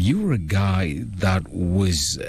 you're a guy that was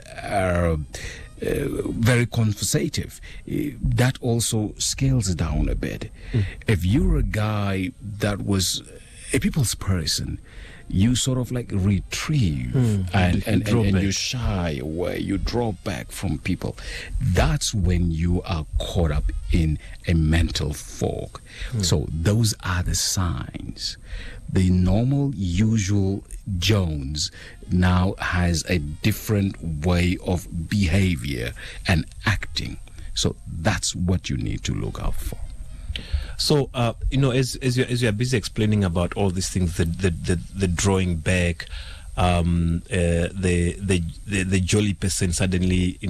very conversative, that also scales down a bit. If you're a guy that was a people's person, you sort of like retrieve and you shy away, you draw back from people. That's when you are caught up in a mental fog. So those are the signs. The normal, usual Jones now has a different way of behavior and acting. So that's what you need to look out for. So, as you are busy explaining about all these things, the drawing back, the jolly person suddenly,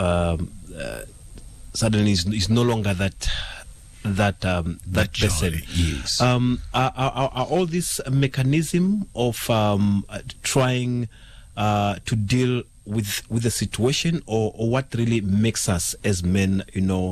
suddenly is no longer that person. Yes. Are all this mechanism of trying to deal with the situation, or what really makes us as men,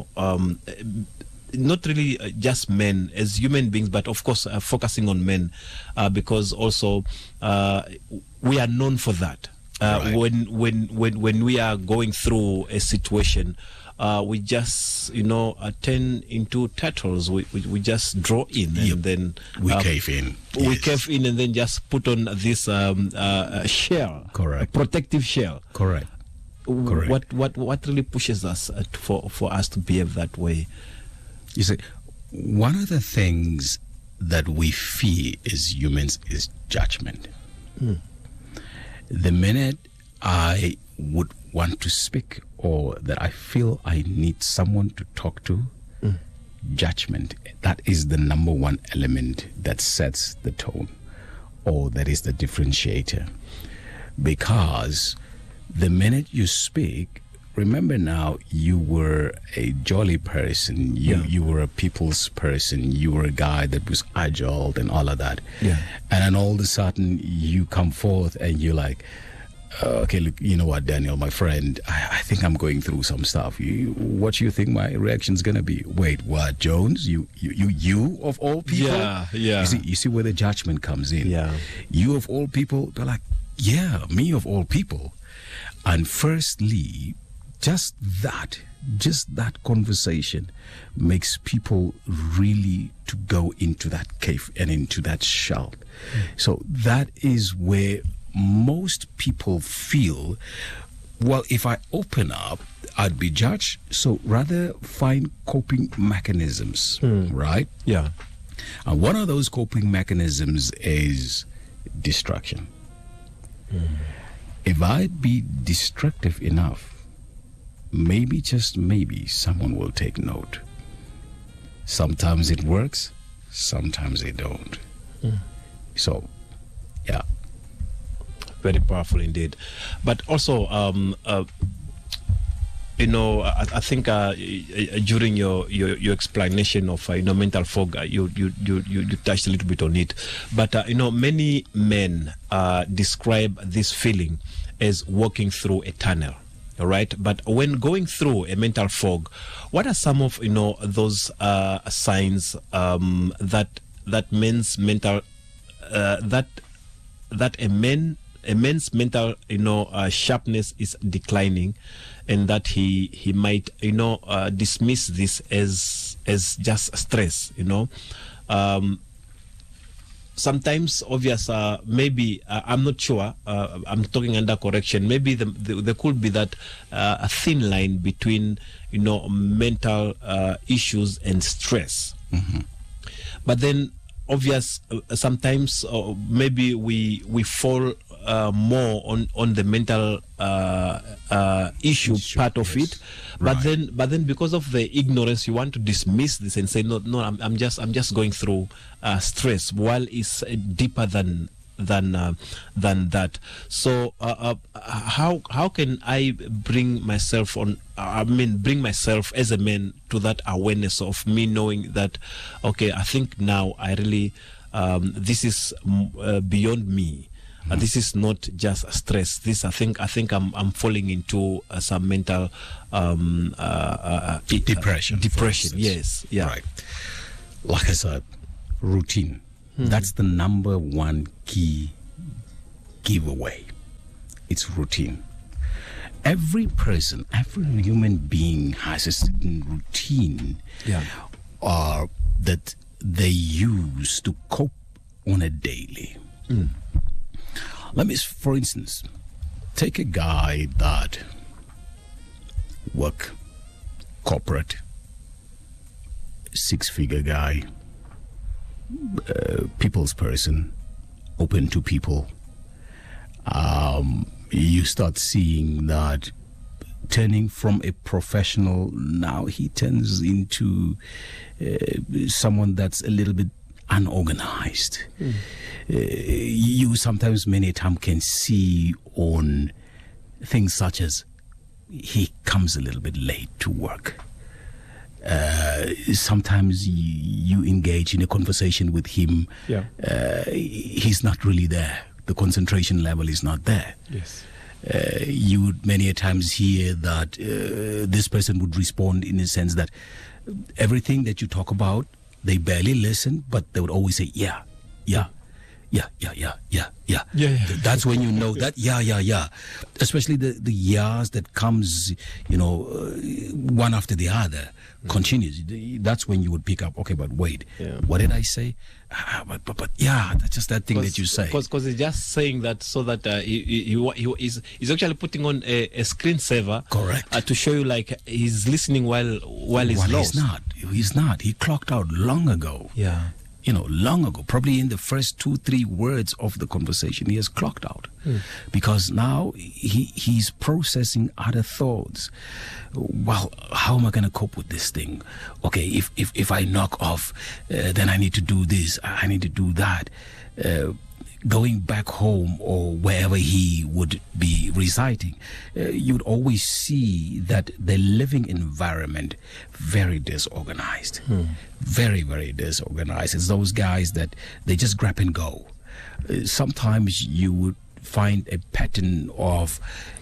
not really just men as human beings, but of course focusing on men, because also we are known for that. Right. When we are going through a situation, we just turn into turtles. We just draw in, and then we cave in. We cave in, and then just put on this shell, correct, a protective shell. Correct. What really pushes us for us to behave that way? You see, one of the things that we fear as humans is judgment. The minute I would want to speak, or that I feel I need someone to talk to, judgment, that is the number one element that sets the tone, or that is the differentiator. Because the minute you speak, remember now, you were a jolly person. You were a people's person. You were a guy that was agile and all of that. Yeah. And then all of a sudden, you come forth and you're like, okay, look, you know what, Daniel, my friend, I think I'm going through some stuff. What do you think my reaction's going to be? Wait, what, Jones? You of all people? Yeah. You see where the judgment comes in. Yeah. You of all people, they're like, yeah, me of all people. And firstly, just that conversation makes people really to go into that cave and into that shell. So that is where most people feel, well, if I open up, I'd be judged. So rather find coping mechanisms, right? Yeah. And one of those coping mechanisms is distraction. If I be destructive enough, maybe, just maybe, someone will take note. Sometimes it works, sometimes it don't. So, yeah. Very powerful indeed. But also, I think during your explanation of mental fog, you touched a little bit on it. But many men describe this feeling as walking through a tunnel. All right, but when going through a mental fog, what are some of those signs that men's mental that a man's mental sharpness is declining, and that he might dismiss this as just stress, sometimes obvious, maybe I'm not sure, I'm talking under correction, maybe there could be that a thin line between mental issues and stress. But then obvious, sometimes maybe we fall more on the mental issue part of it, but then because of the ignorance, you want to dismiss this and say no, I'm just going through stress, while it's deeper than that. So how can I bring myself as a man to that awareness of me knowing that, okay, I think now I really this is beyond me. This is not just stress. This I think I'm falling into some mental depression. Yes. Yeah. Right. Like I said, routine. That's the number one key giveaway. it's routine. Every person, every human being has a certain routine that they use to cope on a daily. Let me, for instance, take a guy that work corporate, six-figure guy, people's person, open to people. You start seeing that turning from a professional, now he turns into someone that's a little bit unorganized. You sometimes, many times, can see on things such as he comes a little bit late to work. Sometimes you engage in a conversation with him. He's not really there. The concentration level is not there. Yes. You would many a times hear that this person would respond in a sense that everything that you talk about, they barely listen, but they would always say, yeah. That's when you know that, yeah. Especially the yeahs that comes, one after the other, continues. That's when you would pick up, okay, but wait, what did I say? But yeah, that's just that thing that you say. Because he's just saying that so that he's actually putting on a screensaver. Correct. To show you like he's listening while he's lost. He's not. He clocked out long ago. Yeah. Long ago, probably in the first 2-3 words of the conversation, he has clocked out because now he's processing other thoughts. Well, how am I going to cope with this thing? Okay, if I knock off, then I need to do this, I need to do that. Going back home or wherever he would be residing, you'd always see that the living environment very disorganized, very, very disorganized. It's those guys that they just grab and go. Sometimes you would find a pattern of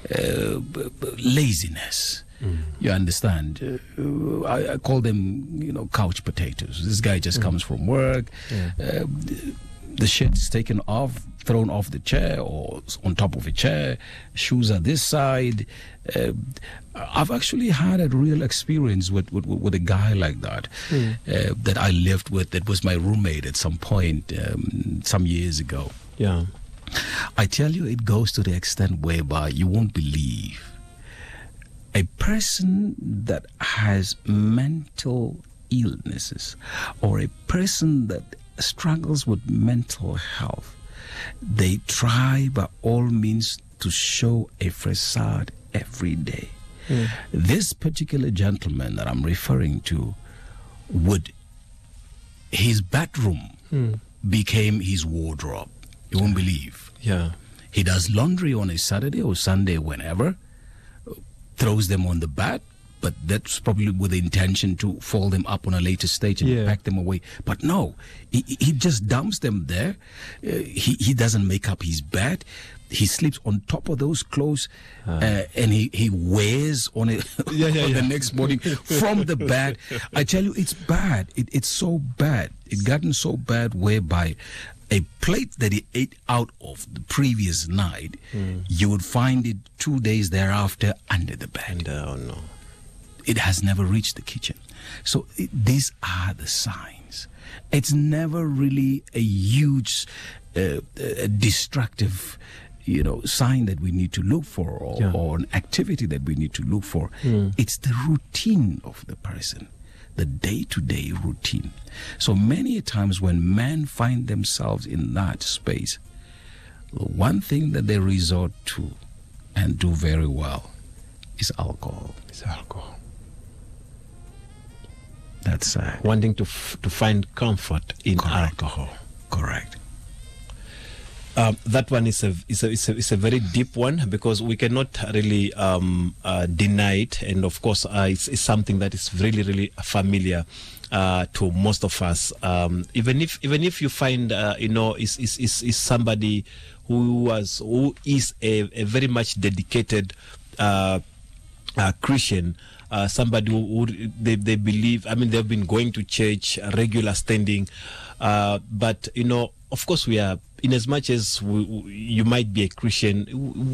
laziness. You understand? I call them, couch potatoes. This guy just comes from work. The shit's taken off, thrown off the chair or on top of a chair. Shoes are this side. I've actually had a real experience with a guy like that that I lived with. That was my roommate at some point some years ago. Yeah. I tell you, it goes to the extent whereby you won't believe a person that has mental illnesses or a person that struggles with mental health, they try by all means to show a facade every day. This particular gentleman that I'm referring to, his bedroom became his wardrobe. You won't believe. Yeah. He does laundry on a Saturday or Sunday, whenever, throws them on the bed, but that's probably with the intention to fold them up on a later stage and pack them away. But no, he just dumps them there. He doesn't make up his bed. He sleeps on top of those clothes, and he wears on it on the next morning from the bed. I tell you, it's bad. It's so bad. It's gotten so bad whereby a plate that he ate out of the previous night, you would find it 2 days thereafter under the bed. Oh no. It has never reached the kitchen. So these are the signs. It's never really a huge destructive sign that we need to look for or an activity that we need to look for. It's the routine of the person, the day-to-day routine. So many times when men find themselves in that space, the one thing that they resort to and do very well is alcohol. It's alcohol. That's sad. Wanting to find comfort in alcohol. Correct. That one is a very deep one, because we cannot really deny it, and of course it's something that is really, really familiar to most of us. Even if you find is somebody who is a very much dedicated Christian. Somebody who they believe, they've been going to church, regular standing, but of course we are, in as much as you might be a Christian,